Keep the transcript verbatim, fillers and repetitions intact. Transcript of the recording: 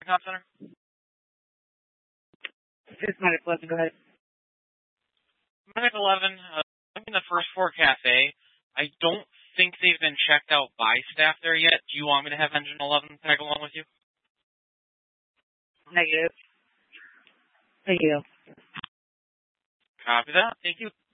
Top Center? It's Medic eleven, go ahead. Medic eleven, uh, I'm in the first floor cafe. I don't think they've been checked out by staff there yet. Do you want me to have Engine eleven tag along with you? Negative. Thank you. Copy that. Thank you.